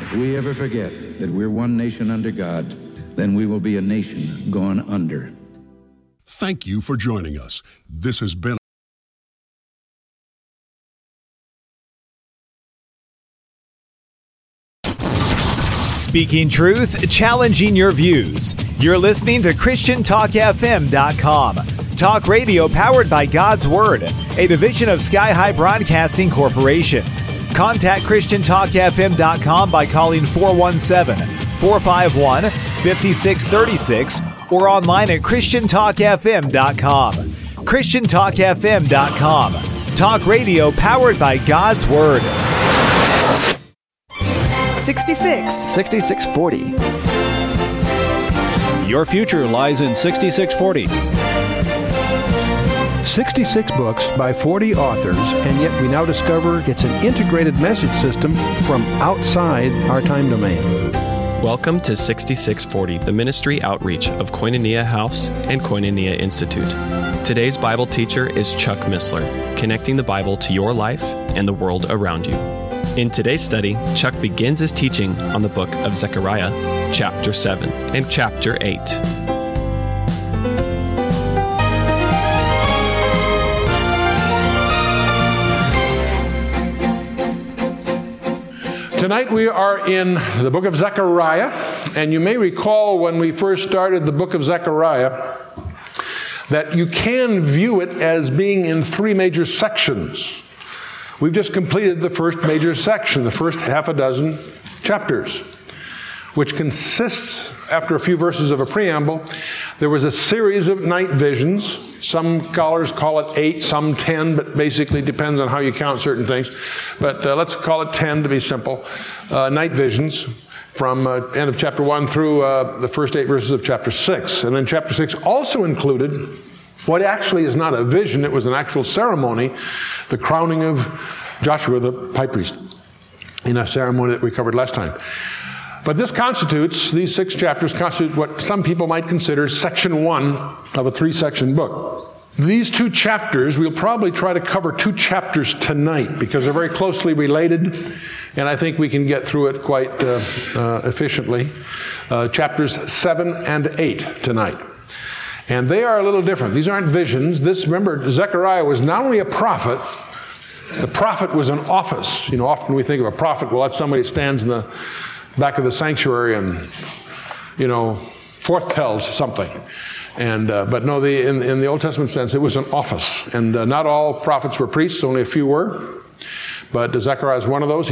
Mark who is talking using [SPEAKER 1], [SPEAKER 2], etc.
[SPEAKER 1] If we ever forget that we're one nation under God, then we will be a nation gone under.
[SPEAKER 2] Thank you for joining us. This has been
[SPEAKER 3] Speaking truth, challenging your views. You're listening to ChristianTalkFM.com. Talk radio powered by God's Word, a division of Sky High Broadcasting Corporation. Contact ChristianTalkFM.com by calling 417-451-5636 or online at ChristianTalkFM.com. ChristianTalkFM.com. Talk radio powered by God's Word.
[SPEAKER 4] 6640.
[SPEAKER 5] Your future lies in 6640.
[SPEAKER 6] 66 books by 40 authors, and yet we now discover it's an integrated message system from outside our time domain.
[SPEAKER 7] Welcome to 6640, the ministry outreach of Koinonia House and Koinonia Institute. Today's Bible teacher is Chuck Missler, connecting the Bible to your life and the world around you. In today's study, Chuck begins his teaching on the book of Zechariah, chapter 7 and chapter 8.
[SPEAKER 8] Tonight we are in the book of Zechariah, and you may recall when we first started the book of Zechariah that you can view it as being in three major sections. We've just completed the first major section, the first half a dozen chapters, which consists, after a few verses of a preamble, there was a series of night visions. Some scholars call it 8, some 10, but basically depends on how you count certain things. But let's call it 10 to be simple. Night visions from end of chapter 1 through the first 8 verses of chapter 6. And then chapter 6 also included what actually is not a vision, it was an actual ceremony, the crowning of Joshua, the high priest, in a ceremony that we covered last time. But these 6 chapters constitute what some people might consider section 1 of a 3-section book. These 2 chapters, we'll probably try to cover 2 chapters tonight because they're very closely related, and I think we can get through it quite efficiently. Chapters 7 and 8 tonight. And they are a little different. These aren't visions. Remember, Zechariah was not only a prophet, the prophet was an office. You know, often we think of a prophet, well, that's somebody that stands in the back of the sanctuary and, foretells something. And but no, in the Old Testament sense, it was an office. And not all prophets were priests, only a few were. But Zechariah is one of those.